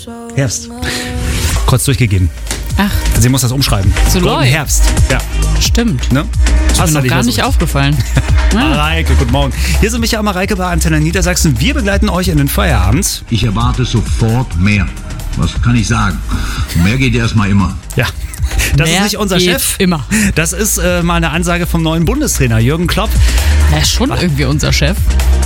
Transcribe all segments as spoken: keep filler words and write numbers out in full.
Herbst. Kurz durchgegeben. Ach. Sie muss das umschreiben. Zu Golden Loi. Herbst. Ja. Stimmt. Ne? Ist mir noch gar nicht aufgefallen. Mareike, guten Morgen. Hier sind Michael und Mareike bei Antenne Niedersachsen. Wir begleiten euch in den Feierabend. Ich erwarte sofort mehr. Was kann ich sagen? Mehr geht erstmal immer. Ja. Das Mehr ist nicht unser geht Chef. immer. Das ist äh, mal eine Ansage vom neuen Bundestrainer Jürgen Klopp. Er ist schon irgendwie unser Chef.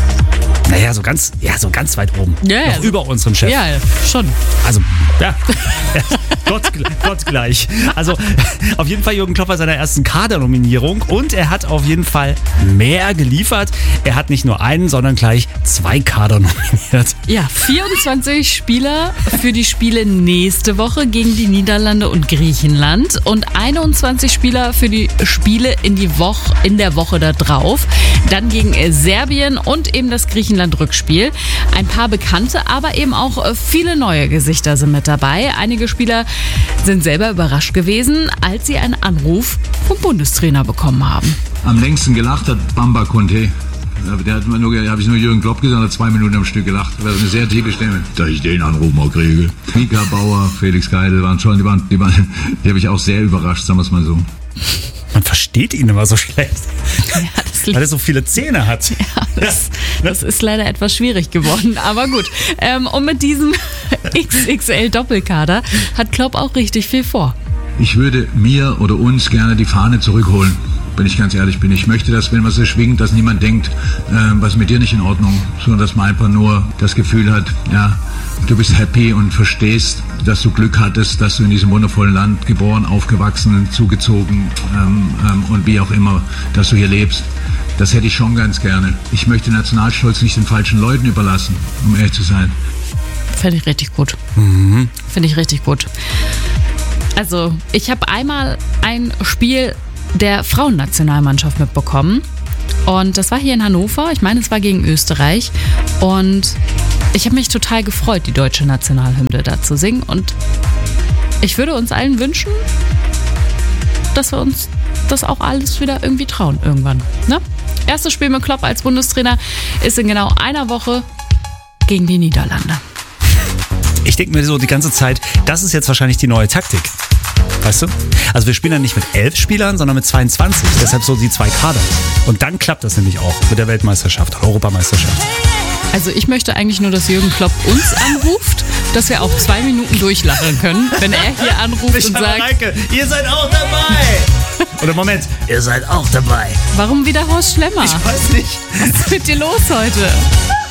Naja, so ganz, ja, so ganz weit oben. Ja, ja. Noch über unserem Chef. Ja, schon. Also, ja. Gott, Gott gleich. Also, auf jeden Fall Jürgen Klopp bei seiner ersten Kadernominierung und er hat auf jeden Fall mehr geliefert. Er hat nicht nur einen, sondern gleich zwei Kader nominiert. Ja, vierundzwanzig Spieler für die Spiele nächste Woche gegen die Niederlande und Griechenland und einundzwanzig Spieler für die Spiele in, die Woche, in der Woche da drauf. Dann gegen Serbien und eben das Griechenland-Rückspiel. Ein paar bekannte, aber eben auch viele neue Gesichter sind mit dabei. Einige Spieler sind selber überrascht gewesen, als sie einen Anruf vom Bundestrainer bekommen haben. Am längsten gelacht hat Bamba Conte. Der hat nur, da habe ich nur Jürgen Klopp gesagt, hat zwei Minuten am Stück gelacht. Das ist eine sehr tiefe Stimme. Dass ich den Anruf mal kriege. Mika Bauer, Felix Geidel waren schon, die waren, die waren, die habe ich auch sehr überrascht, sagen wir es mal so. Man versteht ihn immer so schlecht, Ja, das weil er so viele Zähne hat. Ja, das, das ist leider etwas schwierig geworden, aber gut. Ähm, und mit diesem X X L-Doppelkader hat Klopp auch richtig viel vor. Ich würde mir oder uns gerne die Fahne zurückholen, wenn ich ganz ehrlich bin. Ich möchte, dass, wenn man so schwingt, dass niemand denkt, äh, was ist mit dir nicht in Ordnung, sondern dass man einfach nur das Gefühl hat, ja, du bist happy und verstehst, dass du Glück hattest, dass du in diesem wundervollen Land geboren, aufgewachsen, zugezogen ähm, ähm, und wie auch immer, dass du hier lebst. Das hätte ich schon ganz gerne. Ich möchte Nationalstolz nicht den falschen Leuten überlassen, um ehrlich zu sein. Finde ich richtig gut. Mhm. Finde ich richtig gut. Also, ich habe einmal ein Spiel der Frauennationalmannschaft mitbekommen. Und das war hier in Hannover. Ich meine, es war gegen Österreich. Und ich habe mich total gefreut, die deutsche Nationalhymne da zu singen. Und ich würde uns allen wünschen, dass wir uns das auch alles wieder irgendwie trauen irgendwann. Ne? Erstes Spiel mit Klopp als Bundestrainer ist in genau einer Woche gegen die Niederlande. Ich denke mir so die ganze Zeit, das ist jetzt wahrscheinlich die neue Taktik. Weißt du? Also wir spielen dann nicht mit elf Spielern, sondern mit zweiundzwanzig. Deshalb so die zwei Kader. Und dann klappt das nämlich auch mit der Weltmeisterschaft, der Europameisterschaft. Also ich möchte eigentlich nur, dass Jürgen Klopp uns anruft, dass wir auch zwei Minuten durchlachen können, wenn er hier anruft und sagt, Mareike, ihr seid auch dabei. Oder Moment, ihr seid auch dabei. warum wieder Horst Schlemmer? Ich weiß nicht. Was ist mit dir los heute?